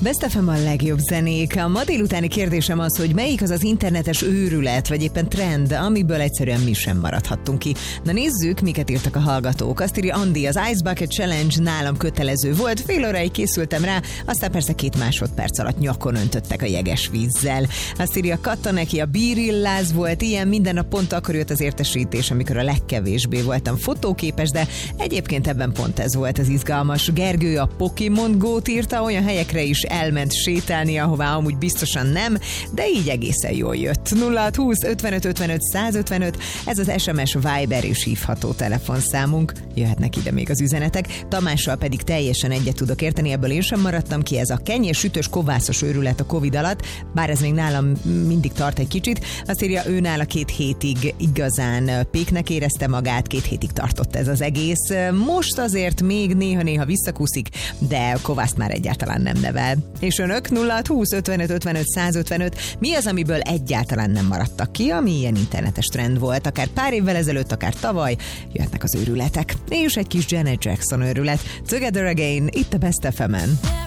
Best FM a legjobb zenék. A ma délutáni kérdésem az, hogy melyik az az internetes őrület, vagy éppen trend, amiből egyszerűen mi sem maradhattunk ki. Na nézzük, miket írtak a hallgatók. Azt írja Andi, az Ice Bucket Challenge nálam kötelező volt, fél óráig készültem rá, aztán persze 2 másodperc alatt nyakon öntöttek a jeges vízzel. Azt írja Katta, neki a bírilláz volt ilyen, minden nap pont akkor jött az értesítés, amikor a legkevésbé voltam fotóképes, de egyébként ebben pont ez volt az izgalmas. Gergő a Pokémon Go-t írta, olyan helyekre is elment sétálni, ahová amúgy biztosan nem, de így egészen jól jött. 0620 55 55 155, ez az SMS, Viber és hívható telefonszámunk. Jöhetnek ide még az üzenetek. Tamással pedig teljesen egyet tudok érteni, ebből én sem maradtam ki, ez a kenyér sütős kovászos őrület a Covid alatt, bár ez még nálam mindig tart egy kicsit. Azt írja, ő nála 2 hétig igazán péknek érezte magát, 2 hétig tartott ez az egész. Most azért még néha-néha visszakúszik, de kovászt már egyáltalán nem nevel. És önök 0620 55 55 155, mi az, amiből egyáltalán nem maradtak ki, ami ilyen internetes trend volt, akár pár évvel ezelőtt, akár tavaly, jöhetnek az őrületek. És egy kis Janet Jackson őrület. Together Again, itt a Best FM-en.